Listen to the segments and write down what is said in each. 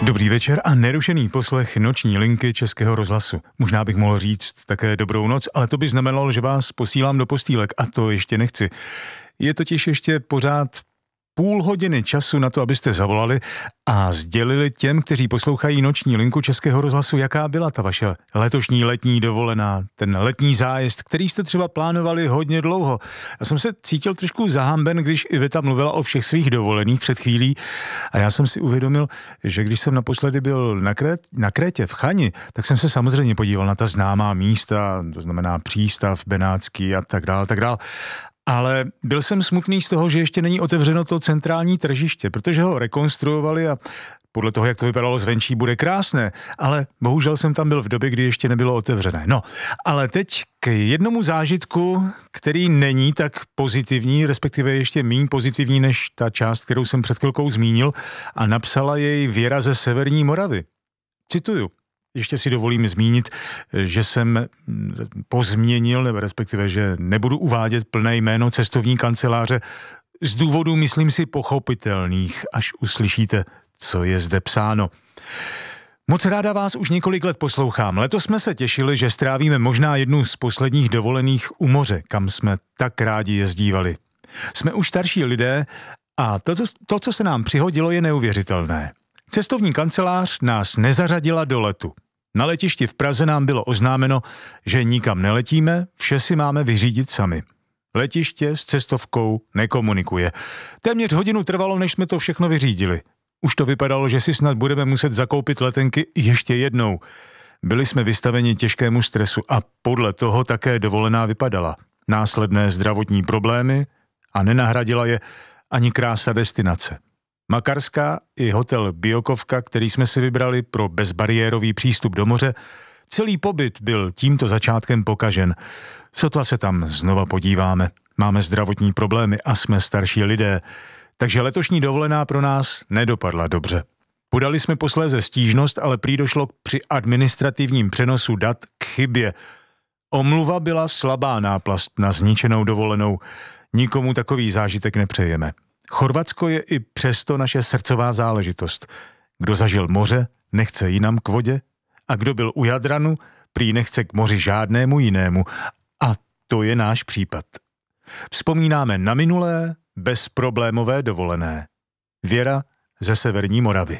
Dobrý večer a nerušený poslech noční linky Českého rozhlasu. Možná bych mohl říct také dobrou noc, ale to by znamenalo, že vás posílám do postýlek a to ještě nechci. Je totiž ještě pořád půl hodiny času na to, abyste zavolali a sdělili těm, kteří poslouchají noční linku Českého rozhlasu, jaká byla ta vaše letošní letní dovolená, ten letní zájezd, který jste třeba plánovali hodně dlouho. Já jsem se cítil trošku zahamben, když Iveta mluvila o všech svých dovolených před chvílí a já jsem si uvědomil, že když jsem naposledy byl na Krétě v Chani, tak jsem se samozřejmě podíval na ta známá místa, to znamená přístav Benátský a tak dál. Ale byl jsem smutný z toho, že ještě není otevřeno to centrální tržiště, protože ho rekonstruovali a podle toho, jak to vypadalo zvenčí, bude krásné, ale bohužel jsem tam byl v době, kdy ještě nebylo otevřené. No, ale teď k jednomu zážitku, který není tak pozitivní, respektive ještě méně pozitivní než ta část, kterou jsem před chvilkou zmínil, a napsala jej Věra ze Severní Moravy. Cituju. Ještě si dovolím zmínit, že jsem pozměnil, nebo respektive, že nebudu uvádět plné jméno cestovní kanceláře z důvodů, myslím si, pochopitelných, až uslyšíte, co je zde psáno. Moc ráda vás už několik let poslouchám. Letos jsme se těšili, že strávíme možná jednu z posledních dovolených u moře, kam jsme tak rádi jezdívali. Jsme už starší lidé a to, co se nám přihodilo, je neuvěřitelné. Cestovní kancelář nás nezařadila do letu. Na letišti v Praze nám bylo oznámeno, že nikam neletíme, vše si máme vyřídit sami. Letiště s cestovkou nekomunikuje. Téměř hodinu trvalo, než jsme to všechno vyřídili. Už to vypadalo, že si snad budeme muset zakoupit letenky ještě jednou. Byli jsme vystaveni těžkému stresu a podle toho také dovolená vypadala. Následné zdravotní problémy a nenahradila je ani krása destinace. Makarská i hotel Biokovka, který jsme si vybrali pro bezbariérový přístup do moře, celý pobyt byl tímto začátkem pokažen. Sotva se tam znova podíváme. Máme zdravotní problémy a jsme starší lidé, takže letošní dovolená pro nás nedopadla dobře. Podali jsme posléze stížnost, ale prý došlo při administrativním přenosu dat k chybě. Omluva byla slabá náplast na zničenou dovolenou. Nikomu takový zážitek nepřejeme. Chorvatsko je i přesto naše srdcová záležitost. Kdo zažil moře, nechce jinam k vodě a kdo byl u Jadranu, prý nechce k moři žádnému jinému. A to je náš případ. Vzpomínáme na minulé, bezproblémové dovolené. Věra ze Severní Moravy.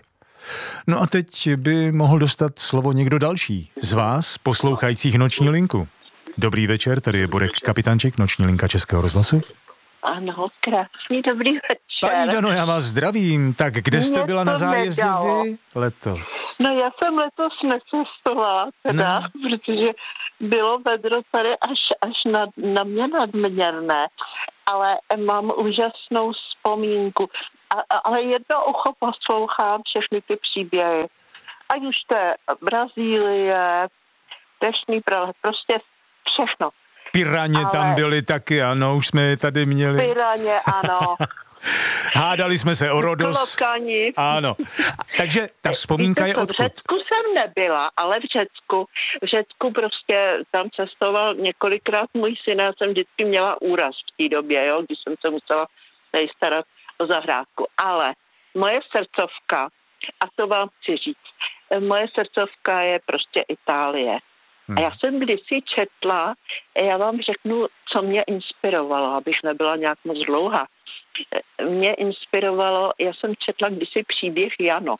No a teď by mohl dostat slovo někdo další z vás, poslouchajících noční linku. Dobrý večer, tady je Borek Kapitánček, noční linka Českého rozhlasu. Ano, krásný dobrý večer. Paní Dano, já vás zdravím. Tak kde jste byla na zájezdě vy letos? No já jsem letos necestovala teda, protože bylo vedro tady až na mě nadměrné, ale mám úžasnou vzpomínku. Ale jedno ucho poslouchám všechny ty příběhy. Ať už to je Brazílie, Deštný prales, prostě všechno. Piraně tam byly taky, ano, už jsme je tady měli. Piraně, ano. Hádali jsme se o Rodos. Klokani. Ano. Takže ta vzpomínka je odkud? V Řecku jsem nebyla, ale v Řecku prostě tam cestoval několikrát můj syn. Já jsem vždycky měla úraz v té době, jo, když jsem se musela tady starat o zahrádku. Ale moje srdcovka, a to vám chci říct, moje srdcovka je prostě Itálie. A já jsem kdysi četla, já vám řeknu, co mě inspirovalo, abych nebyla nějak moc dlouhá. Mě inspirovalo, já jsem četla kdysi příběh Jano.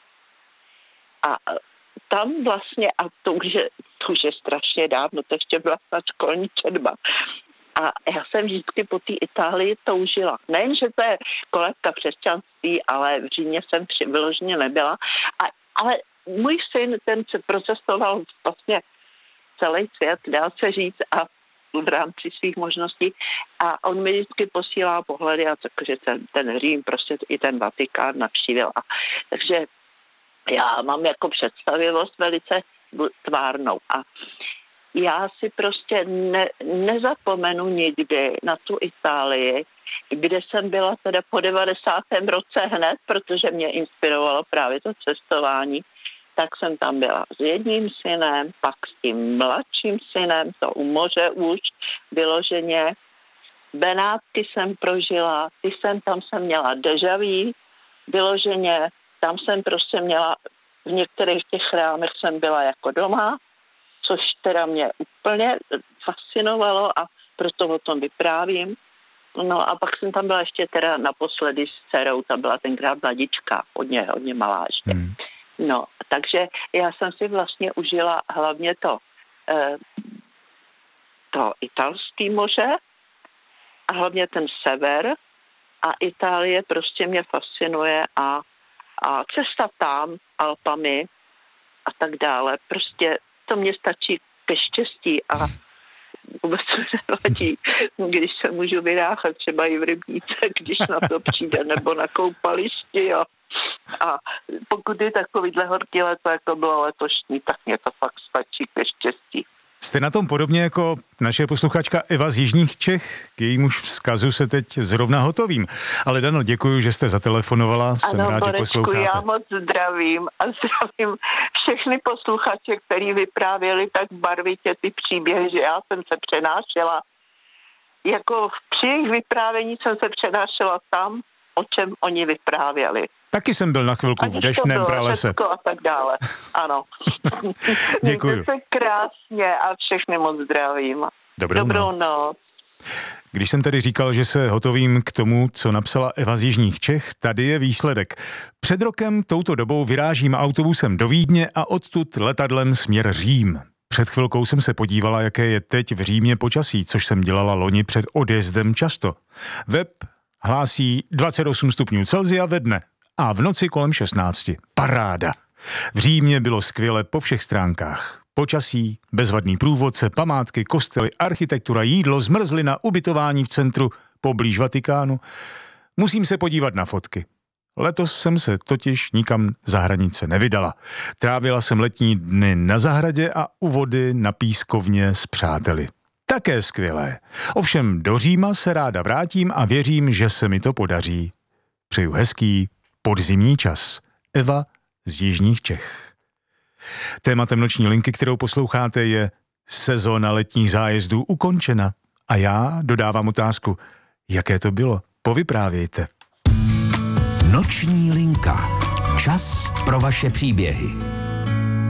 A tam vlastně, a to už je strašně dávno, to ještě byla snad školní četba. A já jsem vždycky po té Itálii toužila. Nejen, že to je kolébka křesťanství, ale v Římě jsem vyloženě nebyla. Ale můj syn, ten se procestoval vlastně celý svět, dá se říct, a v rámci svých možností. A on mi vždycky posílá pohledy a takže ten Řím, prostě i ten Vatikán navštívil. Takže já mám jako představivost velice tvárnou. A já si prostě nezapomenu nikdy na tu Itálii, kde jsem byla teda po 90. roce hned, protože mě inspirovalo právě to cestování. Tak jsem tam byla s jedním synem, pak s tím mladším synem, to u moře už vyloženě. Benátky jsem prožila, tam jsem měla déjà vu, vyloženě, tam jsem prostě měla v některých těch chrámech jsem byla jako doma, což teda mě úplně fascinovalo a proto o tom vyprávím. No a pak jsem tam byla ještě teda naposledy s dcerou, ta byla tenkrát mladička, hodně malá ještě. No, takže já jsem si vlastně užila hlavně to italské moře a hlavně ten sever a Itálie prostě mě fascinuje a cesta tam, Alpami a tak dále, prostě to mě stačí ke štěstí a vůbec se nevadí, když se můžu vyráchat třeba i v rybníce, když na to přijde, nebo na koupališti, jo. A pokud je takovýhle horký léto, jako bylo letošní, tak mě to fakt stačí ke štěstí. Jste na tom podobně jako naše posluchačka Eva z Jižních Čech, k jejímuž vzkazu se teď zrovna hotovím. Ale Dano, děkuji, že jste zatelefonovala, jsem rád, že posloucháte. Já moc zdravím a zdravím všechny posluchače, kteří vyprávěli tak barvitě ty příběhy, že já jsem se přenášela. Jako při jejich vyprávění jsem se přenášela tam, o čem oni vyprávěli. Taky jsem byl na chvilku v deštném pralese. A tak dále, ano. Děkuji. Mějte se krásně a všechny moc zdravím. Dobrou noc. Když jsem tedy říkal, že se hotovím k tomu, co napsala Eva z Jižních Čech, tady je výsledek. Před rokem touto dobou vyrážím autobusem do Vídně a odtud letadlem směr Řím. Před chvilkou jsem se podívala, jaké je teď v Římě počasí, což jsem dělala loni před odjezdem často. Web hlásí 28 stupňů Celsia ve dne a v noci kolem 16. Paráda. V Římě bylo skvěle po všech stránkách. Počasí, bezvadný průvodce, památky, kostely, architektura, jídlo, zmrzlina, ubytování v centru poblíž Vatikánu. Musím se podívat na fotky. Letos jsem se totiž nikam za hranice nevydala. Trávila jsem letní dny na zahradě a u vody na pískovně s přáteli. Také skvělé. Ovšem do Říma se ráda vrátím a věřím, že se mi to podaří. Přeju hezký podzimní čas. Eva z Jižních Čech. Tématem noční linky, kterou posloucháte, je sezóna letních zájezdů ukončena. A já dodávám otázku, jaké to bylo? Povyprávějte. Noční linka. Čas pro vaše příběhy.